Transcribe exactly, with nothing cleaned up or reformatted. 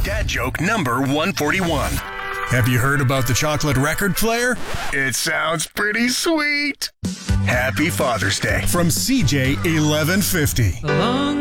Dad joke number one forty-one. Have you heard about the chocolate record player? It sounds pretty sweet. Happy Father's Day from C J eleven fifty. Along